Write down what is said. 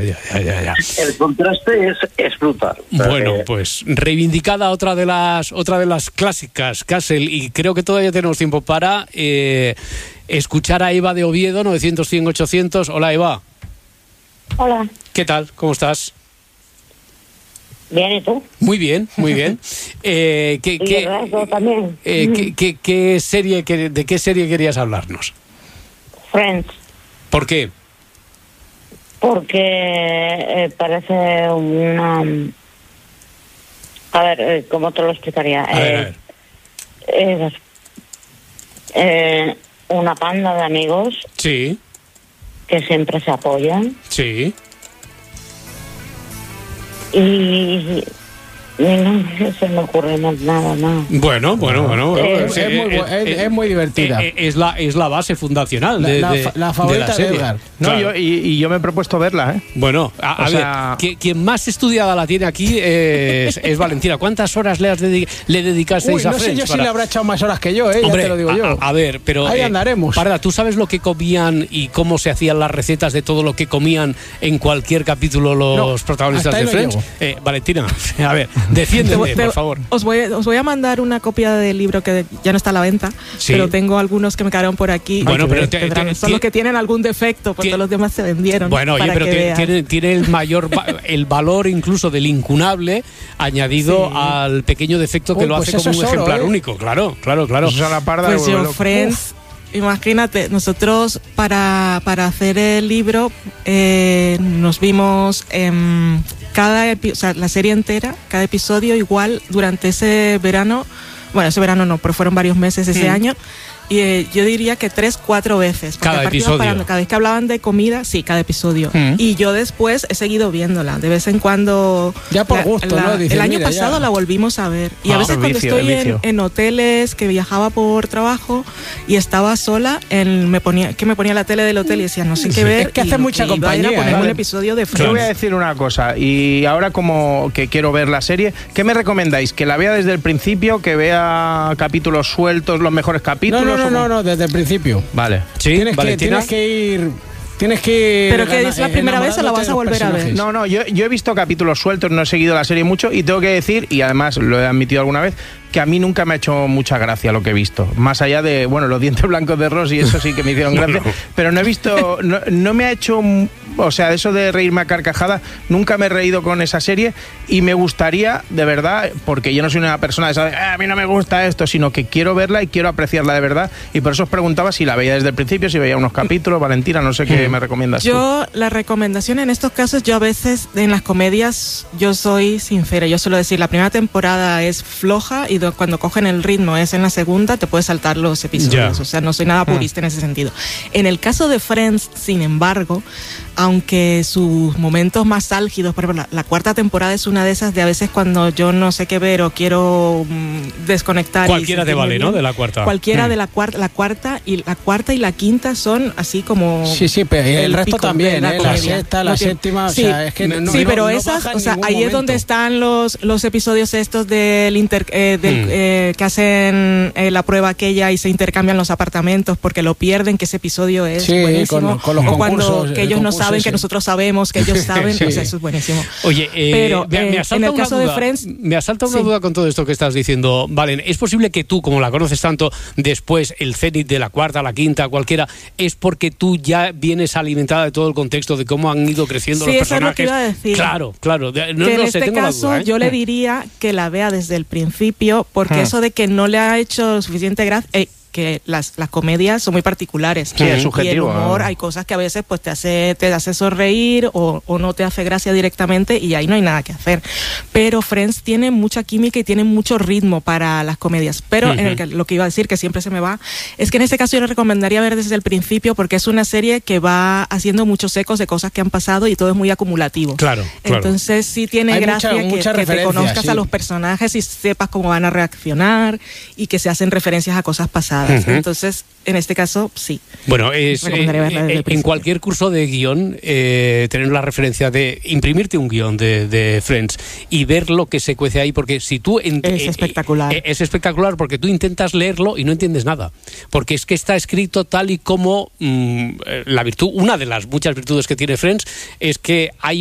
Ya. El contraste es brutal. Bueno, pues reivindicada otra de las clásicas, Castle, y creo que todavía tenemos tiempo para escuchar a Eva de Oviedo, 900-100-800. Hola, Eva. Hola. ¿Qué tal? ¿Cómo estás? Bien, ¿y tú? Muy bien, muy bien. También. ¿De qué serie querías hablarnos? Friends. ¿Por qué? Porque parece una... A ver, ¿cómo te lo explicaría? A ver. Una panda de amigos. Sí. Que siempre se apoyan. Sí. Y no se me ocurre nada más. Bueno. Es muy divertida. Es la base fundacional la favorita de la serie. Edgar. No, Claro. yo me he propuesto verla, ¿eh? Bueno, a ver, quien más estudiada la tiene aquí es Valentina. ¿Cuántas horas le dedicasteis a no sé Friends? yo si le habrá echado más horas que yo, Hombre, ya te lo digo yo. A ver, pero... Ahí andaremos. Parda, ¿tú sabes lo que comían y cómo se hacían las recetas de todo lo que comían en cualquier capítulo los protagonistas de Friends? Valentina, a ver, defiéndeme, por favor. Os voy a mandar una copia del libro que ya no está a la venta, Sí. pero tengo algunos que me quedaron por aquí. Bueno, pero son los que tienen algún defecto, porque los demás se vendieron. Bueno, oye, pero tiene el valor incluso del incunable añadido al pequeño defecto que lo hace como un ejemplar único. Claro. Eso a la Parda Pues le vuelve yo, loco. Friends, imagínate, nosotros para hacer el libro nos vimos la serie entera, cada episodio igual durante ese verano. Bueno, ese verano no, pero fueron varios meses ese año. Y yo diría que 3-4 veces. Cada episodio. Cada vez que hablaban de comida, sí, cada episodio. Y yo después he seguido viéndola. De vez en cuando... Ya por gusto, ¿no? Dices, el año mira, pasado ya. la volvimos a ver. Y a veces cuando estoy en hoteles, que viajaba por trabajo y estaba sola, me ponía la tele del hotel y decía, no sé qué ver. Es que hace mucha compañía. Iba a poner ¿eh? un episodio de Yo Friends. voy a decir una cosa, y ahora como que quiero ver la serie, ¿qué me recomendáis? ¿Que la vea desde el principio, que vea capítulos sueltos, los mejores capítulos? No, desde el principio. Vale. Sí, Tienes que ir... ¿Pero que es la primera vez o la vas a volver a ver? No, yo he visto capítulos sueltos, no he seguido la serie mucho y tengo que decir, y además lo he admitido alguna vez, que a mí nunca me ha hecho mucha gracia lo que he visto. Más allá de, los dientes blancos de Ross y eso sí que me hicieron gracia, pero no he visto, no me ha hecho, o sea, eso de reírme a carcajadas, nunca me he reído con esa serie y me gustaría, de verdad, porque yo no soy una persona de saber, a mí no me gusta esto, sino que quiero verla y quiero apreciarla de verdad y por eso os preguntaba si la veía desde el principio, si veía unos capítulos. Valentina, no sé qué me recomiendas tú. La recomendación en estos casos, yo a veces en las comedias, yo soy sincera, yo suelo decir, la primera temporada es floja y cuando cogen el ritmo es en la segunda, te puedes saltar los episodios. O sea, no soy nada purista en ese sentido. En el caso de Friends, sin embargo, aunque sus momentos más álgidos, por ejemplo, la cuarta temporada es una de esas de a veces cuando yo no sé qué ver o quiero desconectar. Cualquiera te vale, ¿no? De la cuarta. Cualquiera de la cuarta y la quinta son así como... Sí, pero el resto también, la la sexta, la séptima, sí, o sea, es que pero esas, o sea, ahí es donde están los episodios estos que hacen la prueba aquella y se intercambian los apartamentos porque lo pierden, que ese episodio es buenísimo. Con los o cuando concursos, que ellos no saben, que nosotros sabemos, que ellos saben, o sea, eso es buenísimo. Oye, pero en el caso de Friends... Me asalta una duda con todo esto que estás diciendo, Valen. ¿Es posible que tú, como la conoces tanto, después el cenit de la cuarta, la quinta, cualquiera, es porque tú ya vienes alimentada de todo el contexto de cómo han ido creciendo los personajes? Sí, eso es lo que iba a decir. Claro. No, que en sé, este tengo caso la duda, yo le diría que la vea desde el principio, porque eso de que no le ha hecho suficiente gracia... que las comedias son muy particulares. Sí, es subjetivo. Y el humor, hay cosas que a veces pues te hace sonreír o no te hace gracia directamente y ahí no hay nada que hacer. Pero Friends tiene mucha química y tiene mucho ritmo para las comedias. Pero lo que iba a decir, que siempre se me va, es que en este caso yo le recomendaría ver desde el principio porque es una serie que va haciendo muchos ecos de cosas que han pasado y todo es muy acumulativo. Claro. Entonces sí tiene gracia que te conozcas a los personajes y sepas cómo van a reaccionar y que se hacen referencias a cosas pasadas. temporadas. Entonces, en este caso, sí. Bueno, Recomendaría verla desde el en principio. cualquier curso de guión, tener la referencia de imprimirte un guión de Friends y ver lo que se cuece ahí, porque si tú... Es espectacular. Es espectacular porque tú intentas leerlo y no entiendes nada, porque es que está escrito tal y como la virtud, una de las muchas virtudes que tiene Friends es que hay